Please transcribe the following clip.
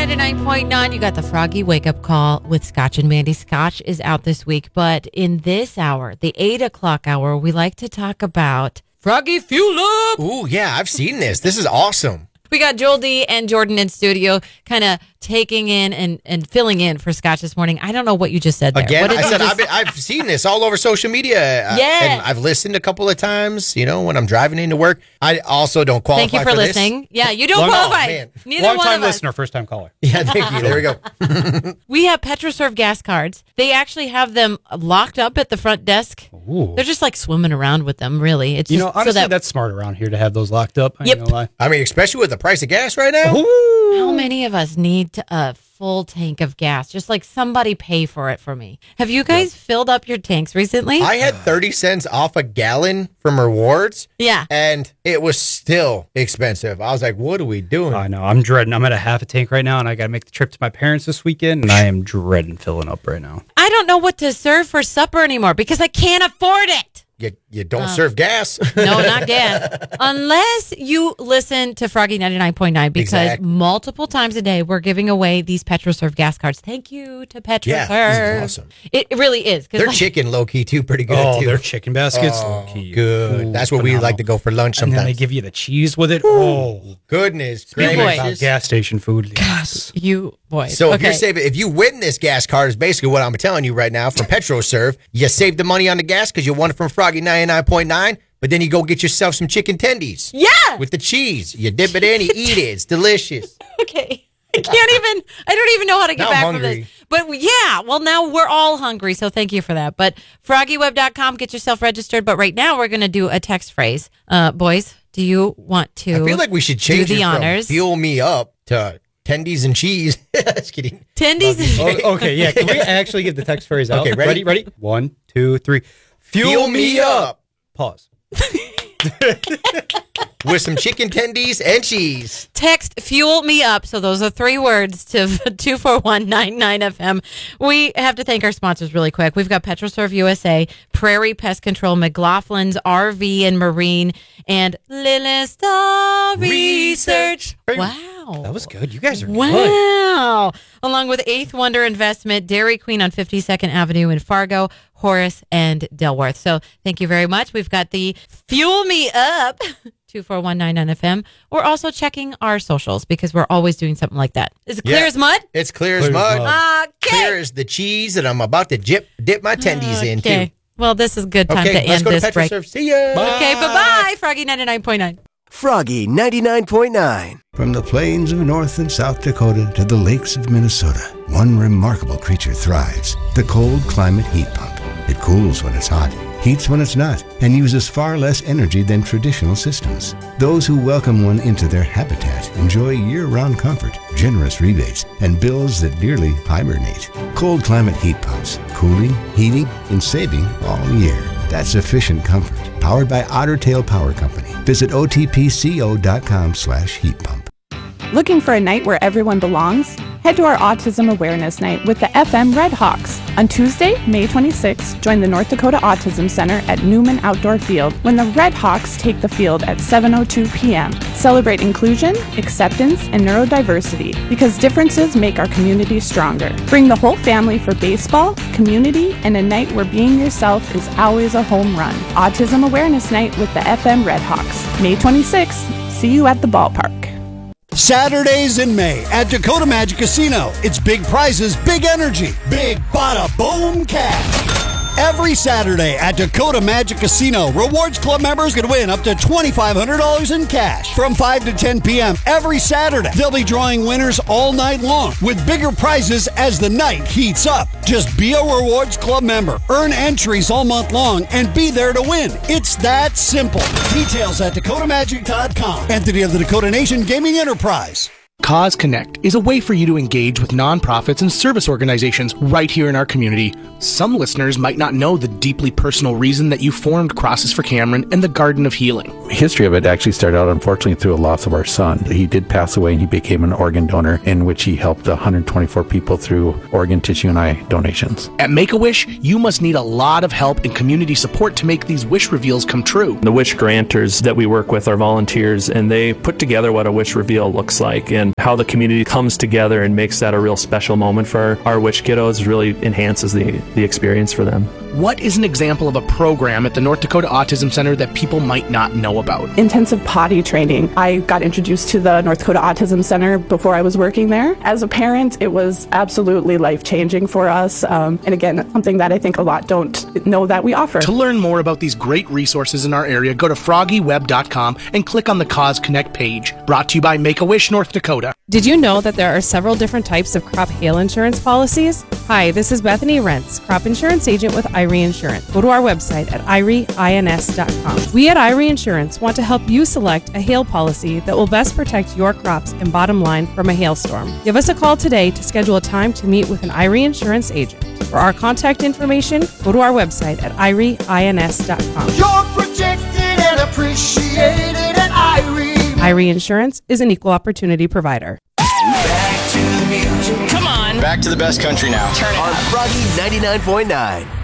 99.9, you got the Froggy wake-up call with Scotch and Mandy. Scotch is out this week, but in this hour, the 8 o'clock hour, we like to talk about Froggy Fuel Up. Ooh, yeah, I've seen this. This is awesome. We got Joel D and Jordan in studio, kind of taking in and filling in for Scotch this morning. I don't know what you just said there. Again, I've seen this all over social media. Yeah. And I've listened a couple of times, when I'm driving into work. I also don't qualify Thank you for listening. Yeah, you don't qualify. Neither one Long-time of us. listener, first-time caller. Yeah, thank you. There we go. We have PetroServe gas cards. They actually have them locked up at the front desk. Ooh. They're just like swimming around with them, really. It's just honestly, that's smart around here to have those locked up. I ain't gonna lie. I mean, especially with the price of gas right now. Ooh. How many of us need a full tank of gas? Just like somebody pay for it for me. Have you guys filled up your tanks recently? I had 30 cents off a gallon from Rewards. Yeah. And it was still expensive. I was like, what are we doing? I know. I'm dreading. I'm at a half a tank right now, and I got to make the trip to my parents this weekend, and I am dreading filling up right now. I don't know what to serve for supper anymore because I can't afford it. You don't serve gas. No, not gas. Unless you listen to Froggy 99.9 because multiple times a day we're giving away these PetroServe gas cards. Thank you to PetroServe. Yeah, this is awesome. It really is. Their chicken low-key, too, pretty good, too. Their chicken baskets, low-key. Good. Ooh, that's what we like to go for lunch and sometimes. then they give you the cheese with it. Ooh, oh, goodness gracious. Gas station food. Yes. You boys. So if you win this gas card, is basically what I'm telling you right now from PetroServe. You save the money on the gas because you won it from Froggy 99.9. But then you go get yourself some chicken tendies. Yeah. With the cheese. You dip it in, you eat it. It's delicious. Okay. I don't even know how to get back from this. But now we're all hungry, so thank you for that. But FroggyWeb.com, get yourself registered. But right now we're going to do a text phrase. Boys, do you want to I feel like we should change the it from honors? Fuel me up to tendies and cheese. Just kidding. Tendies and cheese. Okay, yeah. Can we actually give the text phrase out? Okay, ready? Ready? 1, 2, 3. Fuel me up. Pause. With some chicken tendies and cheese. Text fuel me up. So those are 3 words to 241-99FM. We have to thank our sponsors really quick. We've got PetroServe USA, Prairie Pest Control, McLaughlin's RV and Marine, and Lillistar Research. Wow. That was good. You guys are good. Wow. Along with Eighth Wonder Investment, Dairy Queen on 52nd Avenue in Fargo, Horace, and Delworth. So thank you very much. We've got the Fuel Me Up 24199FM. We're also checking our socials because we're always doing something like that. Is it clear as mud? It's clear as mud. Okay. Clear as the cheese that I'm about to dip my tendies into. Well, this is a good time to end this break. See ya. Bye. Okay, bye-bye. Froggy 99.9. Froggy 99.9. From the plains of North and South Dakota to the lakes of Minnesota, one remarkable creature thrives, the cold climate heat pump. It cools when it's hot, heats when it's not, and uses far less energy than traditional systems. Those who welcome one into their habitat enjoy year-round comfort, generous rebates, and bills that nearly hibernate. Cold climate heat pumps, cooling, heating, and saving all year. That's efficient comfort. Powered by Otter Tail Power Company. Visit otpco.com/heat pump. Looking for a night where everyone belongs? Head to our Autism Awareness Night with the FM Red Hawks. On Tuesday, May 26th, join the North Dakota Autism Center at Newman Outdoor Field when the Red Hawks take the field at 7:02 p.m. Celebrate inclusion, acceptance, and neurodiversity because differences make our community stronger. Bring the whole family for baseball, community, and a night where being yourself is always a home run. Autism Awareness Night with the FM Red Hawks. May 26th. See you at the ballpark. Saturdays in May at Dakota Magic Casino. It's big prizes, big energy, big bada boom cash. Every Saturday at Dakota Magic Casino, Rewards Club members can win up to $2,500 in cash from 5 to 10 p.m. every Saturday. They'll be drawing winners all night long with bigger prizes as the night heats up. Just be a Rewards Club member, earn entries all month long, and be there to win. It's that simple. Details at DakotaMagic.com. Entity of the Dakota Nation Gaming Enterprise. Cause Connect is a way for you to engage with nonprofits and service organizations right here in our community. Some listeners might not know the deeply personal reason that you formed Crosses for Cameron and the Garden of Healing. The history of it actually started out, unfortunately, through a loss of our son. He did pass away and he became an organ donor in which he helped 124 people through organ, tissue, and eye donations. At Make-A-Wish, you must need a lot of help and community support to make these wish reveals come true. The wish granters that we work with are volunteers, and they put together what a wish reveal looks like. And and how the community comes together and makes that a real special moment for our witch kiddos really enhances the experience for them. What is an example of a program at the North Dakota Autism Center that people might not know about? Intensive potty training. I got introduced to the North Dakota Autism Center before I was working there. As a parent, it was absolutely life-changing for us. And again, something that I think a lot don't know that we offer. To learn more about these great resources in our area, go to FroggyWeb.com and click on the Cause Connect page. Brought to you by Make-A-Wish North Dakota. Did you know that there are several different types of crop hail insurance policies? Hi, this is Bethany Rentz, crop insurance agent with Irie Insurance. Go to our website at irieins.com. We at Irie Insurance want to help you select a hail policy that will best protect your crops and bottom line from a hailstorm. Give us a call today to schedule a time to meet with an Irie Insurance agent. For our contact information, go to our website at irieins.com. You're protected and appreciated at Irie. Irie Insurance is an equal opportunity provider. Back to the music. Come on. Back to the best country now. Turn it on up. Froggy 99.9.